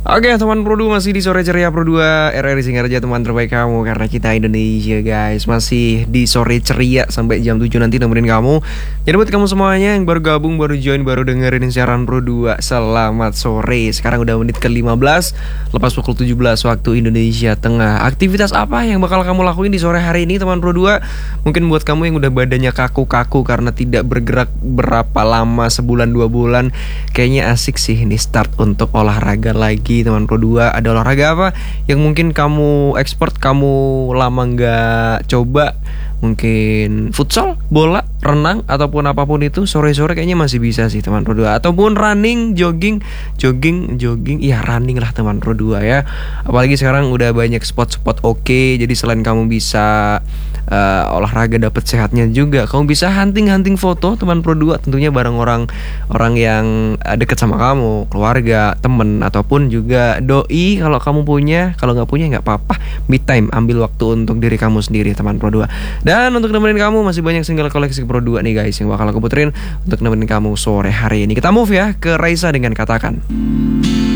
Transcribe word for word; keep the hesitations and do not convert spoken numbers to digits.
Oke teman Pro dua, masih di sore ceria Pro dua R R I Singaraja, teman terbaik kamu, karena kita Indonesia guys. Masih di sore ceria sampai jam tujuh nanti nemenin kamu. Jadi buat kamu semuanya yang baru gabung, baru join, baru dengerin siaran Pro dua, selamat sore. Sekarang udah menit ke lima belas, lepas pukul tujuh belas waktu Indonesia Tengah. Aktivitas apa yang bakal kamu lakuin di sore hari ini teman Pro dua? Mungkin buat kamu yang udah badannya kaku-kaku karena tidak bergerak berapa lama, sebulan dua bulan, kayaknya asik sih ini start untuk olahraga lagi teman Pro dua. Ada olahraga apa yang mungkin kamu expert, kamu lama nggak coba? Mungkin futsal, bola, renang, ataupun apapun itu, sore-sore kayaknya masih bisa sih teman Pro dua. Ataupun running, jogging, jogging, jogging, ya running lah teman Pro dua ya. Apalagi sekarang udah banyak spot-spot oke. Jadi selain kamu bisa uh, olahraga dapat sehatnya juga, kamu bisa hunting-hunting foto teman Pro dua, tentunya bareng orang orang yang deket sama kamu, keluarga, temen, ataupun juga doi kalau kamu punya. Kalau nggak punya nggak apa-apa, me time, ambil waktu untuk diri kamu sendiri teman Pro dua. Dan untuk nemenin kamu masih banyak single koleksi Pro dua nih guys yang bakal aku puterin untuk nemenin kamu sore hari ini. Kita move ya ke Raisa dengan Katakan.